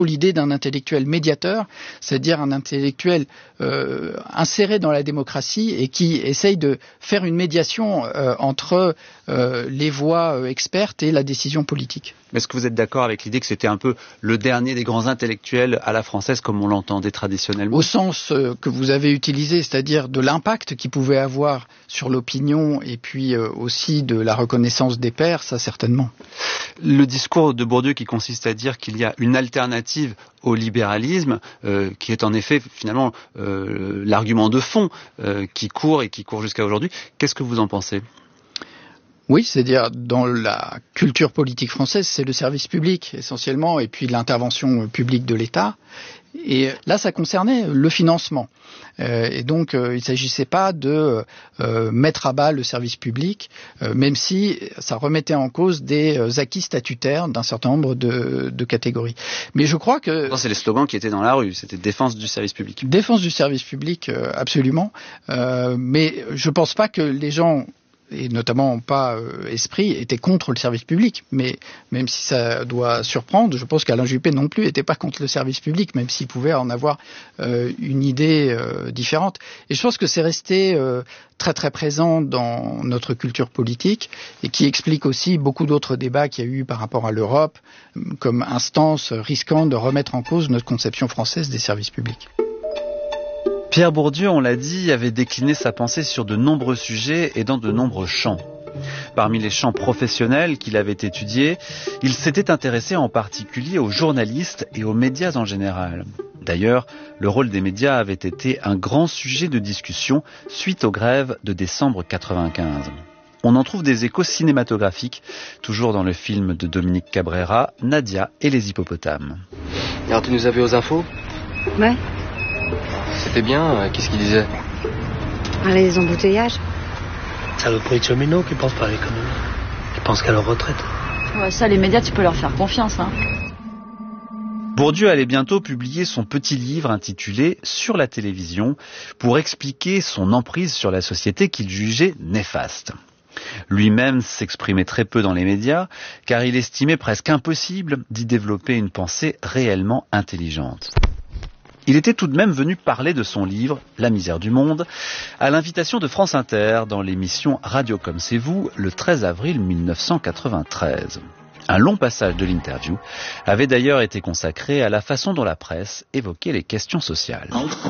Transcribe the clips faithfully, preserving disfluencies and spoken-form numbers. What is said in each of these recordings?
l'idée d'un intellectuel médiateur, c'est-à-dire un intellectuel euh, inséré dans la démocratie et qui essaye de faire une médiation euh, entre euh, les voix euh, expertes et la décision politique. Est-ce que vous êtes d'accord avec l'idée que c'était un peu le dernier des grands intellectuels à la française, comme on l'entendait traditionnellement ? Au sens euh, que vous avez utilisé, c'est-à-dire de l'impact qu'il pouvait avoir sur l'opinion et puis euh, aussi de la reconnaissance des pairs, ça certainement. Le discours de Bourdieu qui consiste à dire qu'il y a une alternative au libéralisme, euh, qui est en effet finalement euh, l'argument de fond euh, qui court et qui court jusqu'à aujourd'hui, qu'est-ce que vous en pensez ? Oui, c'est-à-dire dans la culture politique française, c'est le service public essentiellement et puis l'intervention publique de l'État. Et là, ça concernait le financement. Euh, et donc, euh, il ne s'agissait pas de euh, mettre à bas le service public, euh, même si ça remettait en cause des euh, acquis statutaires d'un certain nombre de, de catégories. Mais je crois que... Non, c'est les slogans qui étaient dans la rue, c'était défense du service public. Défense du service public, euh, absolument. Euh, mais je ne pense pas que les gens... et notamment pas euh, Esprit, était contre le service public. Mais même si ça doit surprendre, je pense qu'Alain Juppé non plus n'était pas contre le service public, même s'il pouvait en avoir euh, une idée euh, différente. Et je pense que c'est resté euh, très très présent dans notre culture politique et qui explique aussi beaucoup d'autres débats qu'il y a eu par rapport à l'Europe, comme instance risquant de remettre en cause notre conception française des services publics. Pierre Bourdieu, on l'a dit, avait décliné sa pensée sur de nombreux sujets et dans de nombreux champs. Parmi les champs professionnels qu'il avait étudiés, il s'était intéressé en particulier aux journalistes et aux médias en général. D'ailleurs, le rôle des médias avait été un grand sujet de discussion suite aux grèves de décembre quatre-vingt-quinze. On en trouve des échos cinématographiques, toujours dans le film de Dominique Cabrera, Nadia et les hippopotames. Alors tu nous as vu aux infos ? Ouais. C'était bien, qu'est-ce qu'il disait ? Ah, les embouteillages. C'est le prix de cheminot qui pense pas à l'économie. Qui pense qu'à leur retraite. Ouais, ça, les médias, tu peux leur faire confiance, hein. Bourdieu allait bientôt publier son petit livre intitulé « Sur la télévision » pour expliquer son emprise sur la société qu'il jugeait néfaste. Lui-même s'exprimait très peu dans les médias, car il estimait presque impossible d'y développer une pensée réellement intelligente. Il était tout de même venu parler de son livre « La misère du monde » à l'invitation de France Inter dans l'émission Radio comme c'est vous le treize avril mille neuf cent quatre-vingt-treize. Un long passage de l'interview avait d'ailleurs été consacré à la façon dont la presse évoquait les questions sociales.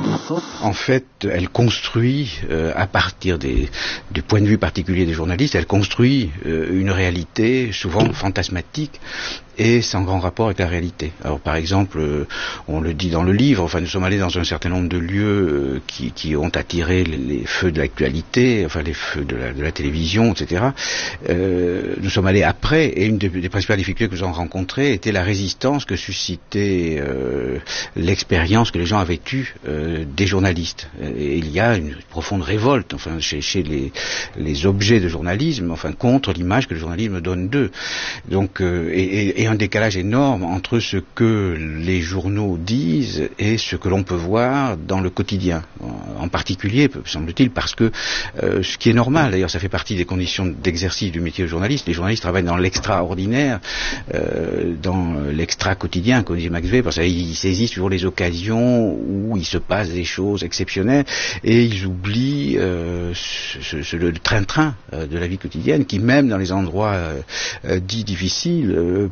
En fait, elle construit, euh, à partir des, du point de vue particulier des journalistes, elle construit euh, une réalité souvent fantasmatique et sans grand rapport avec la réalité. Alors par exemple, euh, on le dit dans le livre, enfin nous sommes allés dans un certain nombre de lieux euh, qui, qui ont attiré les, les feux de l'actualité, enfin les feux de la, de la télévision, et cetera. Euh, nous sommes allés après, et une des, des principales difficultés que nous avons rencontrées était la résistance que suscitait euh, l'expérience que les gens avaient eue euh, des journalistes. Et il y a une profonde révolte, enfin chez, chez les, les objets de journalisme, enfin contre l'image que le journalisme donne d'eux. Donc euh, et, et, et un décalage énorme entre ce que les journaux disent et ce que l'on peut voir dans le quotidien. En particulier, semble-t-il, parce que euh, ce qui est normal, d'ailleurs ça fait partie des conditions d'exercice du métier de journaliste, les journalistes travaillent dans l'extraordinaire, euh, dans l'extra-quotidien, comme dit Max Weber, parce qu'ils saisissent toujours les occasions où il se passe des choses exceptionnelles et ils oublient euh, ce, ce, le train-train euh, de la vie quotidienne qui, même dans les endroits euh, dits difficiles, euh,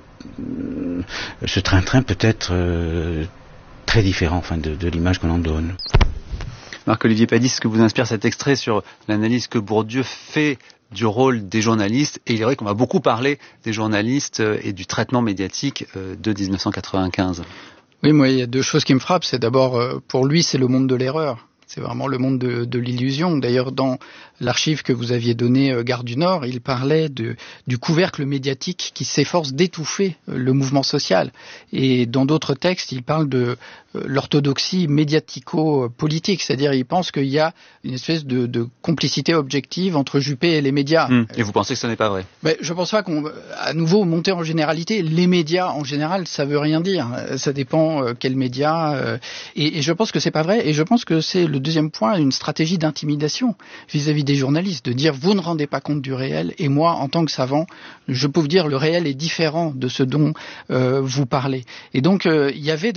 ce train-train peut être euh, très différent enfin, de, de l'image qu'on en donne. Marc-Olivier Padis, ce que vous inspire cet extrait sur l'analyse que Bourdieu fait du rôle des journalistes, et il est vrai qu'on va beaucoup parler des journalistes et du traitement médiatique de dix-neuf cent quatre-vingt-quinze. Oui, moi, il y a deux choses qui me frappent. C'est d'abord, pour lui, c'est le monde de l'erreur. C'est vraiment le monde de, de l'illusion. D'ailleurs, dans l'archive que vous aviez donnée, euh, Gare du Nord, il parlait de, du couvercle médiatique qui s'efforce d'étouffer euh, le mouvement social. Et dans d'autres textes, il parle de euh, l'orthodoxie médiatico-politique. C'est-à-dire, il pense qu'il y a une espèce de, de complicité objective entre Juppé et les médias. Mmh. Et vous pensez que ce n'est pas vrai ? Ben, je pense pas qu'on, à nouveau, monter en généralité. Les médias, en général, ça veut rien dire. Ça dépend euh, quels médias. Euh, et, et je pense que c'est pas vrai. Et je pense que c'est le deuxième point, une stratégie d'intimidation vis-à-vis des journalistes, de dire vous ne rendez pas compte du réel et moi, en tant que savant, je peux vous dire le réel est différent de ce dont euh, vous parlez. Et donc, euh, il y avait